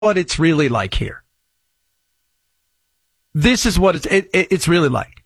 what it's really like here. This is what it's really like.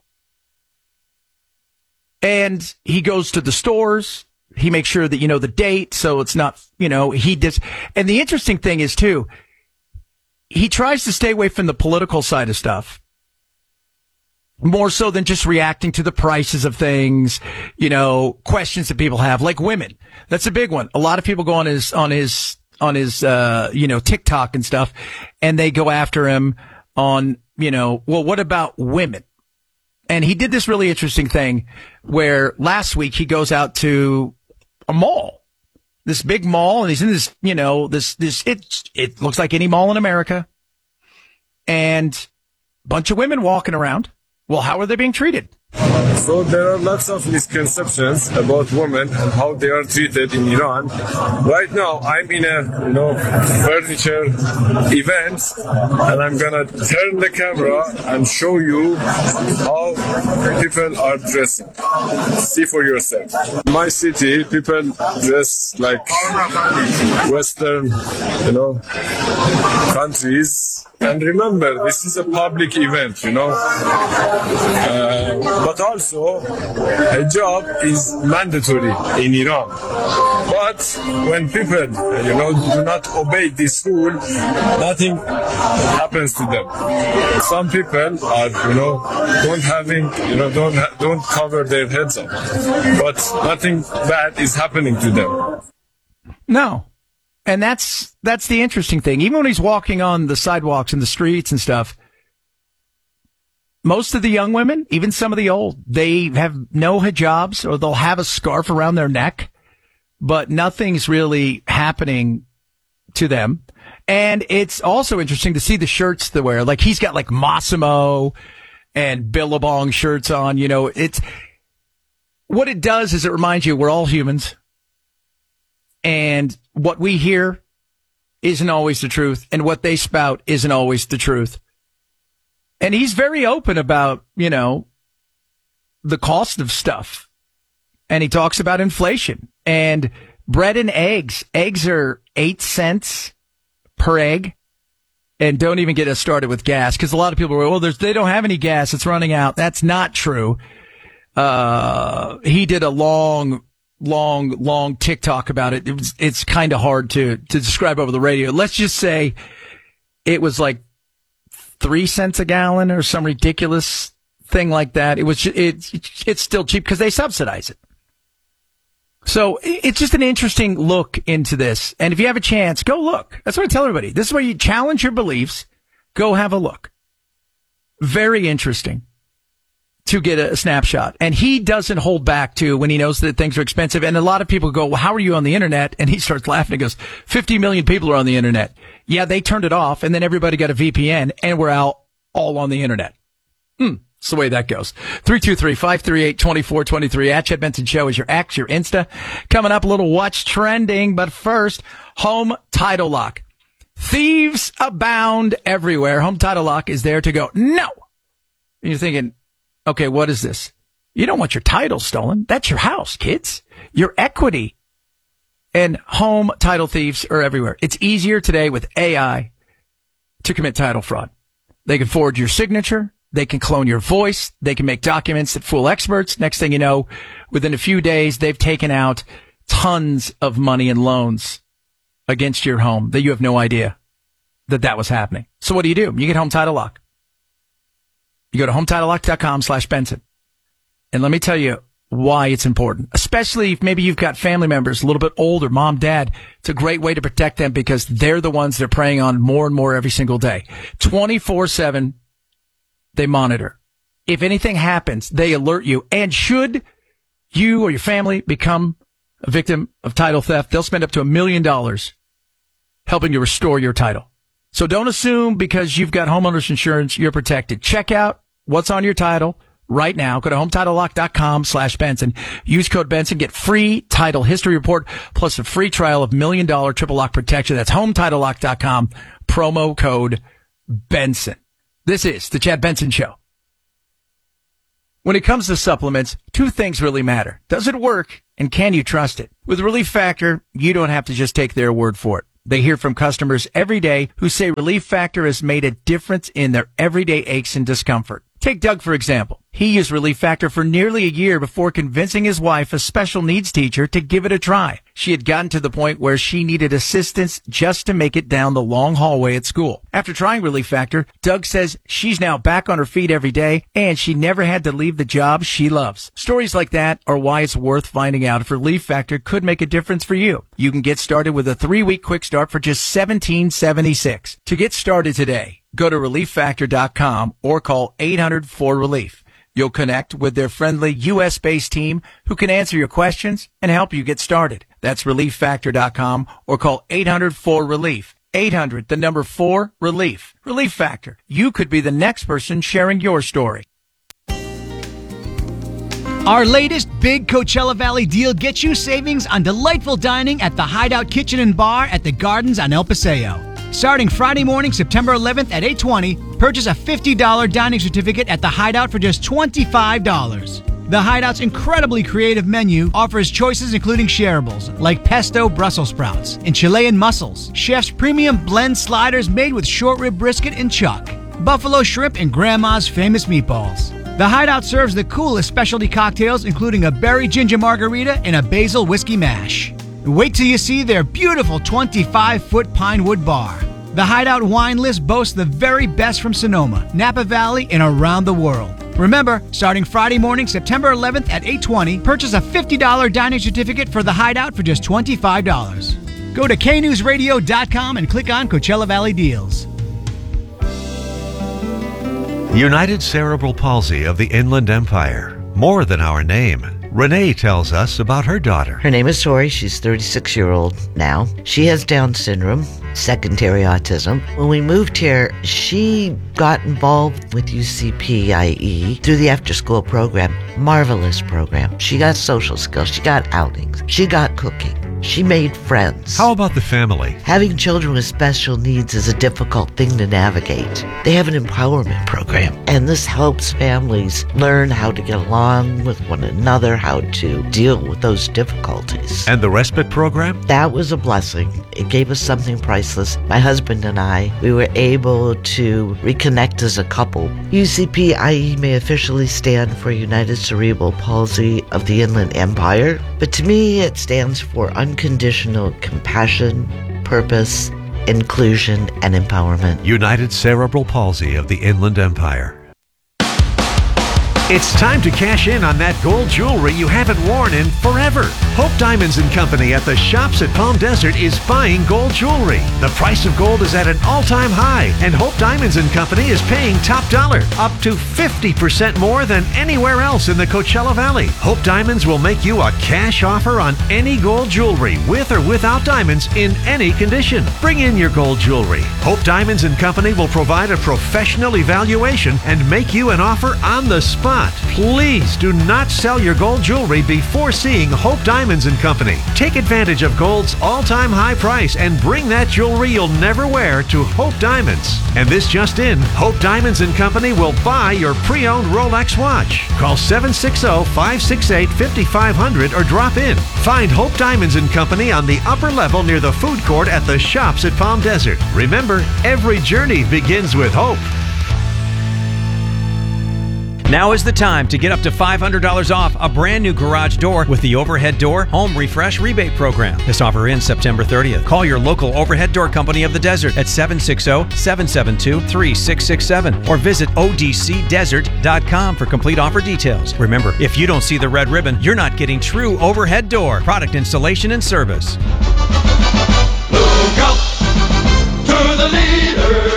And he goes to the stores. He makes sure that you know the date, so it's not, he does. And the interesting thing is, too, he tries to stay away from the political side of stuff, more so than just reacting to the prices of things, questions that people have, like women. That's a big one. A lot of people go on his TikTok and stuff, and they go after him on, well, what about women? And he did this really interesting thing where last week he goes out to a mall, this big mall, and he's in this, it looks like any mall in America, and a bunch of women walking around. Well, how are they being treated? So there are lots of misconceptions about women and how they are treated in Iran. Right now, I'm in a furniture event, and I'm gonna turn the camera and show you how people are dressing. See for yourself. In my city, people dress like Western, countries. And remember, this is a public event, but also hijab is mandatory in Iran. But when people, do not obey this rule, nothing happens to them. Some people are, don't cover their heads up, but nothing bad is happening to them. No. And that's the interesting thing. Even when he's walking on the sidewalks and the streets and stuff, most of the young women, even some of the old, they have no hijabs, or they'll have a scarf around their neck, but nothing's really happening to them. And it's also interesting to see the shirts they wear. Like, he's got like Massimo and Billabong shirts on, it's what it does is it reminds you we're all humans. And what we hear isn't always the truth, and what they spout isn't always the truth. And he's very open about, the cost of stuff. And he talks about inflation and bread and eggs. Eggs are 8 cents per egg. And don't even get us started with gas, because a lot of people are, they don't have any gas. It's running out. That's not true. He did a long TikTok about it. It's kind of hard to describe over the radio. Let's just say it was like 3 cents a gallon or some ridiculous thing like that. It's still cheap because they subsidize it. So it's just an interesting look into this. And if you have a chance, go look. That's what I tell everybody. This is where you challenge your beliefs. Go have a look. Very interesting to get a snapshot. And he doesn't hold back to when he knows that things are expensive. And a lot of people go, well, how are you on the internet? And he starts laughing and goes, 50 million people are on the internet. Yeah, they turned it off, and then everybody got a VPN, and we're out all on the internet. It's the way that goes. 323-538-2423. At Chad Benson Show is your X, your Insta. Coming up, a little what's trending. But first, Home Title Lock. Thieves abound everywhere. Home Title Lock is there to go, no. And you're thinking, okay, what is this? You don't want your title stolen. That's your house, kids. Your equity. And home title thieves are everywhere. It's easier today with AI to commit title fraud. They can forge your signature. They can clone your voice. They can make documents that fool experts. Next thing you know, within a few days, they've taken out tons of money in loans against your home that you have no idea that was happening. So what do? You get Home Title Lock. You go to HometitleLock.com/Benson. And let me tell you why it's important, especially if maybe you've got family members a little bit older, mom, dad. It's a great way to protect them because they're the ones they're preying on more and more every single day. 24/7, they monitor. If anything happens, they alert you. And should you or your family become a victim of title theft, they'll spend up to $1 million helping you restore your title. So don't assume because you've got homeowners insurance, you're protected. Check out what's on your title right now. Go to HometitleLock.com/Benson. Use code Benson. Get free title history report plus a free trial of $1 million triple lock protection. That's HometitleLock.com. Promo code Benson. This is the Chad Benson Show. When it comes to supplements, two things really matter. Does it work, and can you trust it? With Relief Factor, you don't have to just take their word for it. They hear from customers every day who say Relief Factor has made a difference in their everyday aches and discomfort. Take Doug, for example. He used Relief Factor for nearly a year before convincing his wife, a special needs teacher, to give it a try. She had gotten to the point where she needed assistance just to make it down the long hallway at school. After trying Relief Factor, Doug says she's now back on her feet every day and she never had to leave the job she loves. Stories like that are why it's worth finding out if Relief Factor could make a difference for you. You can get started with a 3-week quick start for just $17.76. To get started today, go to ReliefFactor.com or call 800-4RELIEF. You'll connect with their friendly U.S.-based team who can answer your questions and help you get started. That's ReliefFactor.com or call 800-4RELIEF. 800, the number 4, RELIEF. Relief Factor. You could be the next person sharing your story. Our latest big Coachella Valley deal gets you savings on delightful dining at the Hideout Kitchen and Bar at the Gardens on El Paseo. Starting Friday morning, September 11th at 8:20, purchase a $50 dining certificate at the Hideout for just $25. The Hideout's incredibly creative menu offers choices including shareables like pesto Brussels sprouts and Chilean mussels, chef's premium blend sliders made with short rib brisket and chuck, buffalo shrimp, and grandma's famous meatballs. The Hideout serves the coolest specialty cocktails including a berry ginger margarita and a basil whiskey mash. Wait till you see their beautiful 25-foot pine wood bar. The Hideout wine list boasts the very best from Sonoma, Napa Valley, and around the world. Remember, starting Friday morning, September 11th at 8:20, purchase a $50 dining certificate for the Hideout for just $25. Go to knewsradio.com and click on Coachella Valley Deals. United Cerebral Palsy of the Inland Empire. More than our name. Renee tells us about her daughter. Her name is Tori. She's 36-year-old now. She has Down syndrome, secondary autism. When we moved here, she got involved with UCPIE through the after-school program. Marvelous program. She got social skills. She got outings. She got cooking. She made friends. How about the family? Having children with special needs is a difficult thing to navigate. They have an empowerment program, and this helps families learn how to get along with one another, how to deal with those difficulties. And the respite program? That was a blessing. It gave us something priceless. My husband and I, we were able to reconnect as a couple. UCPIE may officially stand for United Cerebral Palsy of the Inland Empire, but to me it stands for unconditional compassion, purpose, inclusion, and empowerment. United Cerebral Palsy of the Inland Empire. It's time to cash in on that gold jewelry you haven't worn in forever. Hope Diamonds & Company at the Shops at Palm Desert is buying gold jewelry. The price of gold is at an all-time high, and Hope Diamonds & Company is paying top dollar, up to 50% more than anywhere else in the Coachella Valley. Hope Diamonds will make you a cash offer on any gold jewelry, with or without diamonds, in any condition. Bring in your gold jewelry. Hope Diamonds & Company will provide a professional evaluation and make you an offer on the spot. Please do not sell your gold jewelry before seeing Hope Diamonds & Company. Take advantage of gold's all-time high price and bring that jewelry you'll never wear to Hope Diamonds. And this just in, Hope Diamonds & Company will buy your pre-owned Rolex watch. Call 760-568-5500 or drop in. Find Hope Diamonds & Company on the upper level near the food court at the Shops at Palm Desert. Remember, every journey begins with hope. Now is the time to get up to $500 off a brand new garage door with the Overhead Door Home Refresh Rebate Program. This offer ends September 30th. Call your local Overhead Door Company of the Desert at 760-772-3667 or visit odcdesert.com for complete offer details. Remember, if you don't see the red ribbon, you're not getting true Overhead Door product installation and service. Look out to the leader.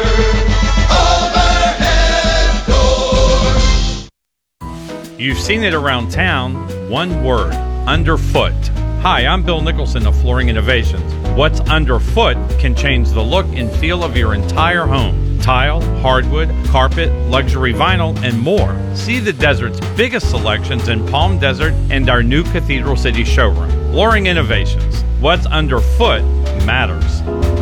You've seen it around town. One word: underfoot. Hi, I'm Bill Nicholson of Flooring Innovations. What's underfoot can change the look and feel of your entire home. Tile, hardwood, carpet, luxury vinyl, and more. See the desert's biggest selections in Palm Desert and our new Cathedral City showroom. Flooring Innovations. What's underfoot matters.